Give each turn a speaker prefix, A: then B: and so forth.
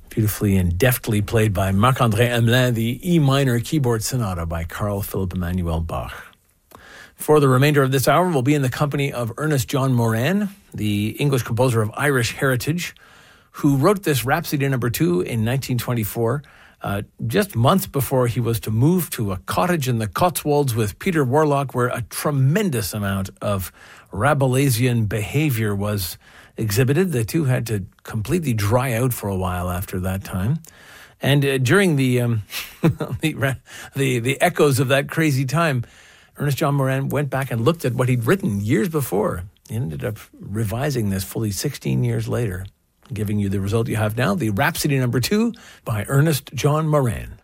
A: Beautifully and deftly played by Marc-André Hamelin, the E minor keyboard sonata by Carl Philipp Emanuel Bach. For the remainder of this hour, we'll be in the company of Ernest John Moran, the English composer of Irish heritage, who wrote this Rhapsody No. 2 in 1924, just months before he was to move to a cottage in the Cotswolds with Peter Warlock, where a tremendous amount of Rabelaisian behavior was exhibited. The two had to completely dry out for a while after that time. And during the echoes of that crazy time, Ernest John Moran went back and looked at what he'd written years before. He ended up revising this fully 16 years later, giving you the result you have now, the Rhapsody No. 2 by Ernest John Moran.